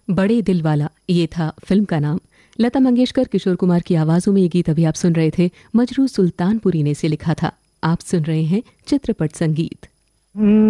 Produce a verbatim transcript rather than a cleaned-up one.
बड़े दिल वाला, ये था फिल्म का नाम। लता मंगेशकर, किशोर कुमार की आवाजों में ये गीत अभी आप सुन रहे थे। मजरू सुल्तानपुरी ने इसे लिखा था। आप सुन रहे हैं चित्रपट संगीत।